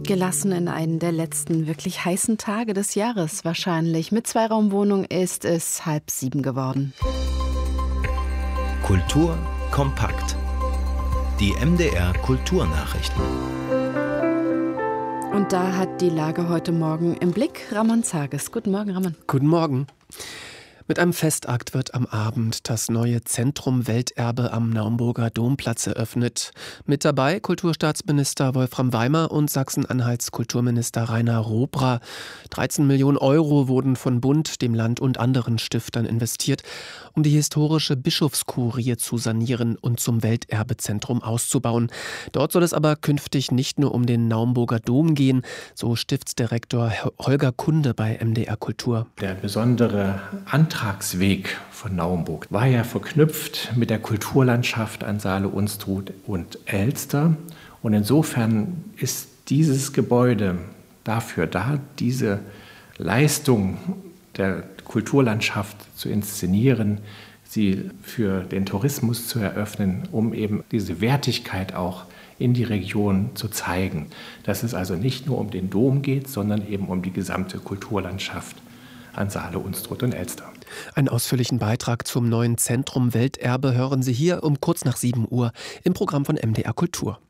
gelassen in einen der letzten wirklich heißen Tage des Jahres wahrscheinlich. Mit Zweiraumwohnung ist es 6:30 geworden. Kultur kompakt. Die MDR Kulturnachrichten. Und da hat die Lage heute Morgen im Blick Ramon Zages. Guten Morgen, Ramon. Guten Morgen. Mit einem Festakt wird am Abend das neue Zentrum Welterbe am Naumburger Domplatz eröffnet. Mit dabei Kulturstaatsminister Wolfram Weimer und Sachsen-Anhalts Kulturminister Rainer Robra. 13 Millionen Euro wurden von Bund, dem Land und anderen Stiftern investiert, um die historische Bischofskurie zu sanieren und zum Welterbezentrum auszubauen. Dort soll es aber künftig nicht nur um den Naumburger Dom gehen, so Stiftsdirektor Holger Kunde bei MDR Kultur. Der besondere Antragsweg von Naumburg war ja verknüpft mit der Kulturlandschaft an Saale, Unstrut und Elster. Und insofern ist dieses Gebäude dafür da, diese Leistung der Kulturlandschaft zu inszenieren, sie für den Tourismus zu eröffnen, um eben diese Wertigkeit auch in die Region zu zeigen. Dass es also nicht nur um den Dom geht, sondern eben um die gesamte Kulturlandschaft an Saale, Unstrut und Elster. Einen ausführlichen Beitrag zum neuen Zentrum Welterbe hören Sie hier um kurz nach 7 Uhr im Programm von MDR Kultur.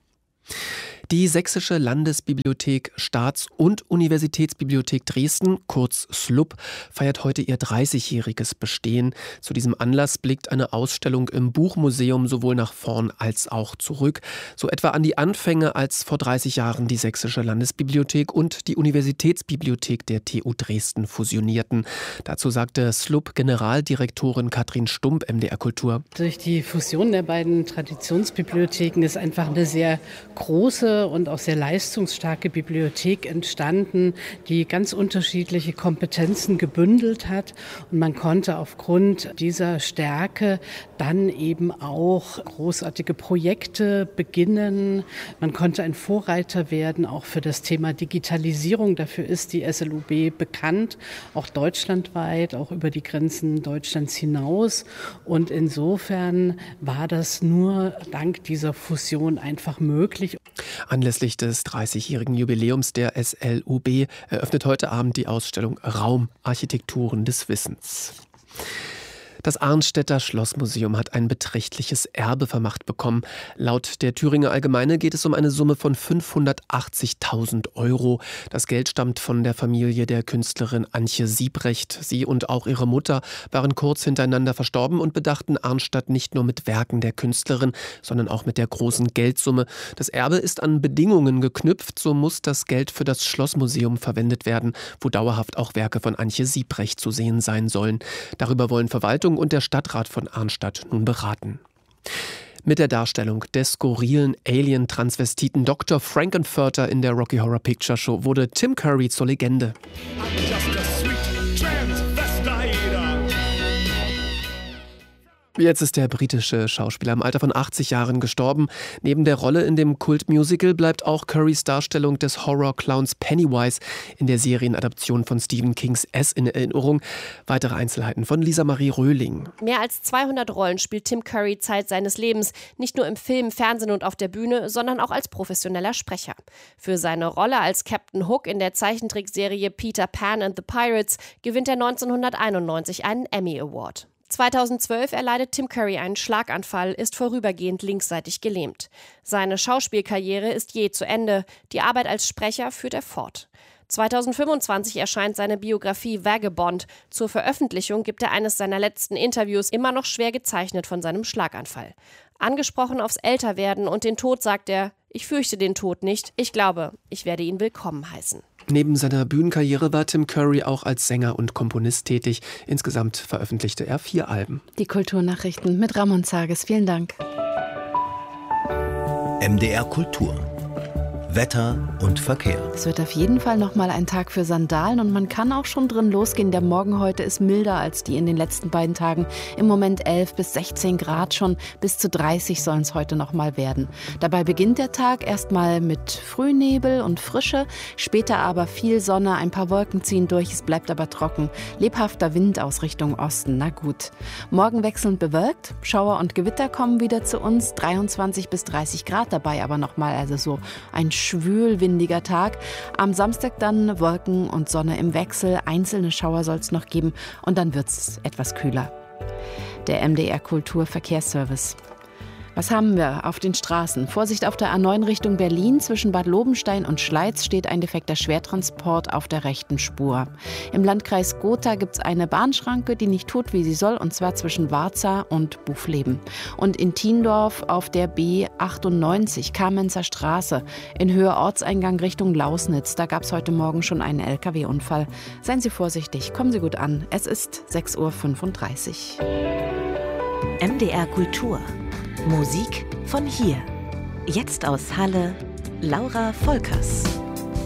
Die Sächsische Landesbibliothek Staats- und Universitätsbibliothek Dresden, kurz SLUB, feiert heute ihr 30-jähriges Bestehen. Zu diesem Anlass blickt eine Ausstellung im Buchmuseum sowohl nach vorn als auch zurück. So etwa an die Anfänge, als vor 30 Jahren die Sächsische Landesbibliothek und die Universitätsbibliothek der TU Dresden fusionierten. Dazu sagte SLUB-Generaldirektorin Katrin Stump, MDR Kultur. Durch die Fusion der beiden Traditionsbibliotheken ist einfach eine sehr große und auch sehr leistungsstarke Bibliothek entstanden, die ganz unterschiedliche Kompetenzen gebündelt hat. Und man konnte aufgrund dieser Stärke dann eben auch großartige Projekte beginnen. Man konnte ein Vorreiter werden, auch für das Thema Digitalisierung. Dafür ist die SLUB bekannt, auch deutschlandweit, auch über die Grenzen Deutschlands hinaus. Und insofern war das nur dank dieser Fusion einfach möglich. Anlässlich des 30-jährigen Jubiläums der SLUB eröffnet heute Abend die Ausstellung Raum – Architekturen des Wissens. Das Arnstädter Schlossmuseum hat ein beträchtliches Erbe vermacht bekommen. Laut der Thüringer Allgemeine geht es um eine Summe von 580.000 Euro. Das Geld stammt von der Familie der Künstlerin Antje Siebrecht. Sie und auch ihre Mutter waren kurz hintereinander verstorben und bedachten Arnstadt nicht nur mit Werken der Künstlerin, sondern auch mit der großen Geldsumme. Das Erbe ist an Bedingungen geknüpft. So muss das Geld für das Schlossmuseum verwendet werden, wo dauerhaft auch Werke von Antje Siebrecht zu sehen sein sollen. Darüber wollen Verwaltung und der Stadtrat von Arnstadt nun beraten. Mit der Darstellung des skurrilen Alien-Transvestiten Dr. Frankenfurter in der Rocky Horror Picture Show wurde Tim Curry zur Legende. Jetzt ist der britische Schauspieler im Alter von 80 Jahren gestorben. Neben der Rolle in dem Kultmusical bleibt auch Currys Darstellung des Horror-Clowns Pennywise in der Serienadaption von Stephen Kings S in Erinnerung. Weitere Einzelheiten von Lisa Marie Röhling. Mehr als 200 Rollen spielt Tim Curry Zeit seines Lebens. Nicht nur im Film, Fernsehen und auf der Bühne, sondern auch als professioneller Sprecher. Für seine Rolle als Captain Hook in der Zeichentrickserie Peter Pan and the Pirates gewinnt er 1991 einen Emmy Award. 2012 erleidet Tim Curry einen Schlaganfall, ist vorübergehend linksseitig gelähmt. Seine Schauspielkarriere ist jäh zu Ende. Die Arbeit als Sprecher führt er fort. 2025 erscheint seine Biografie Vagabond. Zur Veröffentlichung gibt er eines seiner letzten Interviews, immer noch schwer gezeichnet von seinem Schlaganfall. Angesprochen aufs Älterwerden und den Tod sagt er: Ich fürchte den Tod nicht. Ich glaube, ich werde ihn willkommen heißen. Neben seiner Bühnenkarriere war Tim Curry auch als Sänger und Komponist tätig. Insgesamt veröffentlichte er 4 Alben. Die Kulturnachrichten mit Ramon Zages. Vielen Dank. MDR Kultur. Wetter und Verkehr. Es wird auf jeden Fall noch mal ein Tag für Sandalen und man kann auch schon drin losgehen. Der Morgen heute ist milder als die in den letzten beiden Tagen. Im Moment 11 bis 16 Grad schon, bis zu 30 sollen es heute noch mal werden. Dabei beginnt der Tag erstmal mit Frühnebel und Frische, später aber viel Sonne, ein paar Wolken ziehen durch, es bleibt aber trocken. Lebhafter Wind aus Richtung Osten, na gut. Morgen wechselnd bewölkt, Schauer und Gewitter kommen wieder zu uns, 23 bis 30 Grad dabei aber noch mal, also so ein schwül-windiger Tag. Am Samstag dann Wolken und Sonne im Wechsel. Einzelne Schauer soll es noch geben und dann wird es etwas kühler. Der MDR Kultur Verkehrsservice. Was haben wir auf den Straßen? Vorsicht auf der A9 Richtung Berlin. Zwischen Bad Lobenstein und Schleiz steht ein defekter Schwertransport auf der rechten Spur. Im Landkreis Gotha gibt es eine Bahnschranke, die nicht tut, wie sie soll, und zwar zwischen Warza und Bufleben. Und in Thiendorf auf der B98 Kamenzer Straße in Höhe Ortseingang Richtung Lausnitz. Da gab es heute Morgen schon einen LKW-Unfall. Seien Sie vorsichtig, kommen Sie gut an. Es ist 6:35 Uhr. MDR Kultur. Musik von hier. Jetzt aus Halle, Laura Volkers.